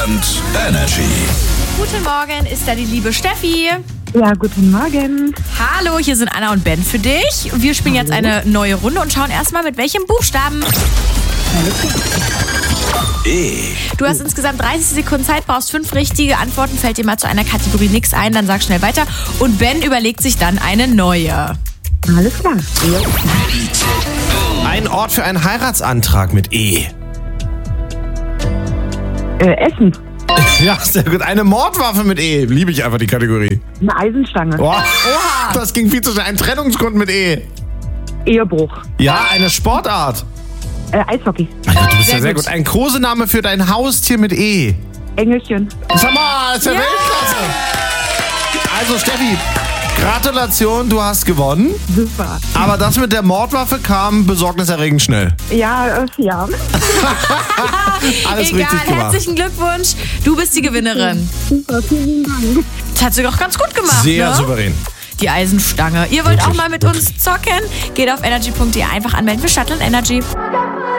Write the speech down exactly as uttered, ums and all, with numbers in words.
Und Energy. Guten Morgen, ist da die liebe Steffi. Ja, guten Morgen. Hallo, hier sind Anna und Ben für dich. Wir spielen Hallo. jetzt eine neue Runde und schauen erstmal mit welchem Buchstaben. E. Du hast insgesamt dreißig Sekunden Zeit, brauchst fünf richtige Antworten, fällt dir mal zu einer Kategorie nichts ein, dann sag schnell weiter. Und Ben überlegt sich dann eine neue. Alles klar. Ein Ort für einen Heiratsantrag mit E. Äh, Essen. Ja, sehr gut. Eine Mordwaffe mit E. Liebe ich einfach die Kategorie. Eine Eisenstange. Boah, das ging viel zu schnell. Ein Trennungsgrund mit E. Ehebruch. Ja, eine Sportart. Äh, Eishockey. Mein Gott, du bist Sehr ja sehr gut. gut. Ein Kosename für dein Haustier mit E. Engelchen. Sag mal, ist ja, Ja. Weltklasse. Also Steffi, Gratulation, du hast gewonnen. Super. Aber das mit der Mordwaffe kam besorgniserregend schnell. Ja, äh, ja. Alles Egal, richtig gemacht. herzlichen Glückwunsch. Du bist die Gewinnerin. Super, vielen Dank. Das hat sie doch ganz gut gemacht, Sehr ne? souverän. Die Eisenstange. Ihr wollt Wirklich, auch mal mit uns zocken? Geht auf energy punkt de, einfach anmelden. Wir shutteln Energy.